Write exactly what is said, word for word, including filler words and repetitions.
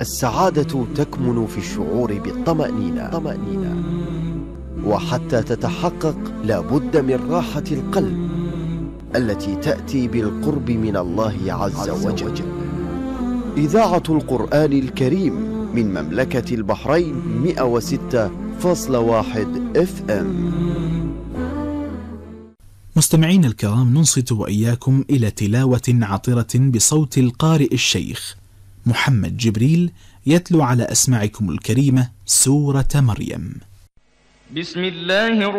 السعادة تكمن في الشعور بالطمأنينة طمأنينة. وحتى تتحقق لابد من راحة القلب التي تأتي بالقرب من الله عز وجل. إذاعة القرآن الكريم من مملكة البحرين مئة وستة فاصلة واحد اف ام. مستمعين الكرام، ننصت وإياكم إلى تلاوة عطرة بصوت القارئ الشيخ محمد جبريل يتلو على أسماعكم الكريمة سورة مريم. بسم الله